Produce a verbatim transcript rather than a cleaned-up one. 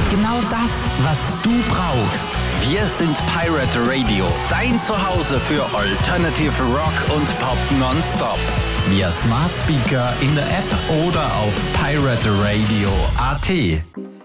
Genau das, was du brauchst. Wir sind Pirate Radio, dein Zuhause für Alternative Rock und Pop nonstop. Via Smart Speaker, in der App oder auf pirate radio punkt a t.